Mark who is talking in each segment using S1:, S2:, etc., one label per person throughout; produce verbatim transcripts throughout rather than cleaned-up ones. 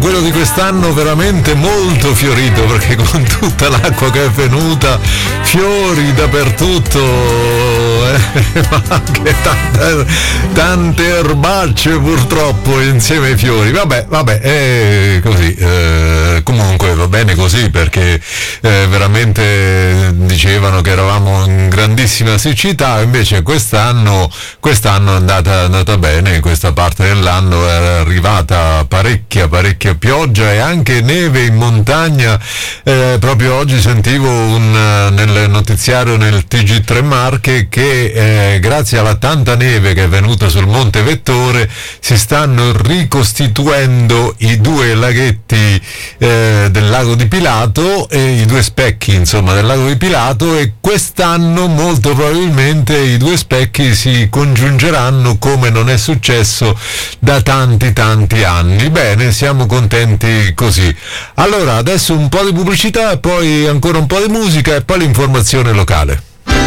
S1: Quello di quest'anno veramente molto fiorito, perché con tutta l'acqua che è venuta, fiori dappertutto, eh, ma anche tante, tante erbacce purtroppo insieme ai fiori. Vabbè, vabbè, è così. Eh, comunque va bene così, perché eh, veramente dicevano che eravamo in grandissima siccità, invece quest'anno, quest'anno è andata, è andata bene, in questa parte dell'anno è arrivata parecchia, parecchia pioggia e anche neve in montagna. Eh, proprio oggi sentivo un, nel notiziario nel T G tre Marche che eh, grazie alla tanta neve che è venuta sul Monte Vettore si stanno ricostituendo i due laghetti eh, del lago di Pilato, e i due specchi insomma del lago di Pilato, e quest'anno molto probabilmente i due specchi si congiungeranno come non è successo da tanti tanti anni. Bene, siamo contenti così. Allora adesso un po' di pubblicità e poi ancora un po' di musica e poi l'informazione locale.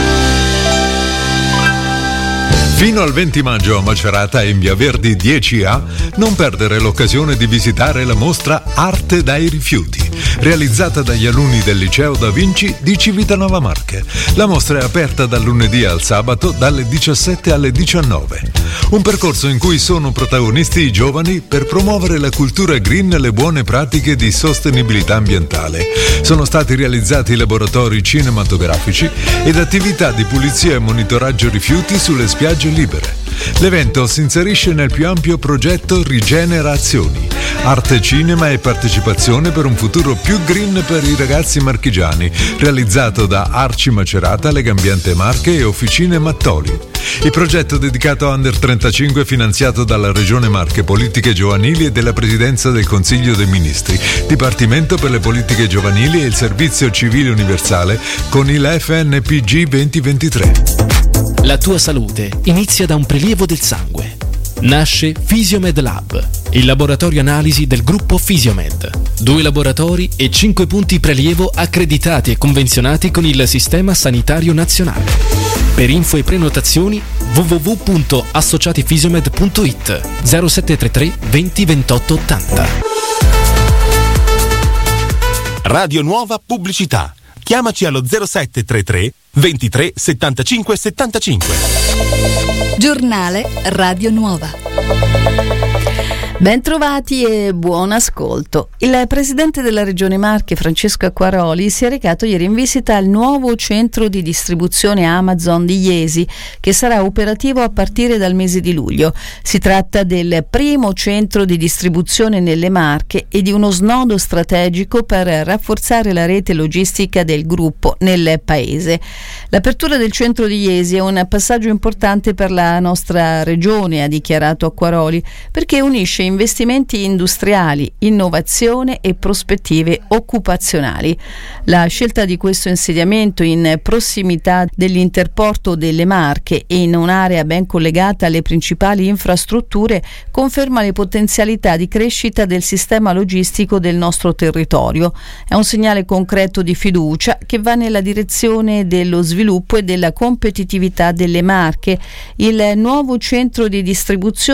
S2: Fino al venti maggio a Macerata in Via Verdi dieci A non perdere l'occasione di visitare la mostra Arte dai rifiuti, realizzata dagli alunni del Liceo Da Vinci di Civitanova Marche. La mostra è aperta dal lunedì al sabato dalle diciassette alle diciannove. Un percorso in cui sono protagonisti i giovani per promuovere la cultura green e le buone pratiche di sostenibilità ambientale. Sono stati realizzati laboratori cinematografici ed attività di pulizia e monitoraggio rifiuti sulle spiagge libere. L'evento si inserisce nel più ampio progetto Rigenerazioni, arte, cinema e partecipazione per un futuro più green per i ragazzi marchigiani, realizzato da Arci Macerata, Legambiente Marche e Officine Mattoli. Il progetto dedicato a Under trentacinque finanziato dalla Regione Marche, Politiche Giovanili e della Presidenza del Consiglio dei Ministri, Dipartimento per le Politiche Giovanili e il Servizio Civile Universale con il F N P G duemilaventitré.
S3: La tua salute inizia da un prelievo del sangue. Nasce Fisiomed Lab, il laboratorio analisi del gruppo Fisiomed. Due laboratori e cinque punti prelievo accreditati e convenzionati con il Sistema Sanitario Nazionale. Per info e prenotazioni w w w punto associatifisiomed punto i t zero sette tre tre venti ventotto ottanta.
S4: Radio Nuova Pubblicità. Chiamaci allo zero sette tre tre ventitré settantacinque settantacinque.
S5: Giornale Radio Nuova. Bentrovati e buon ascolto. Il presidente della Regione Marche, Francesco Acquaroli, si è recato ieri in visita al nuovo centro di distribuzione Amazon di Jesi, che sarà operativo a partire dal mese di luglio. Si tratta del primo centro di distribuzione nelle Marche e di uno snodo strategico per rafforzare la rete logistica del gruppo nel paese. L'apertura del centro di Jesi è un passaggio importante per la nostra regione, ha dichiarato Acquaroli, perché unisce investimenti industriali, innovazione e prospettive occupazionali. La scelta di questo insediamento in prossimità dell'interporto delle Marche e in un'area ben collegata alle principali infrastrutture conferma le potenzialità di crescita del sistema logistico del nostro territorio. È un segnale concreto di fiducia che va nella direzione dello sviluppo e della competitività delle Marche. Il nuovo centro di distribuzione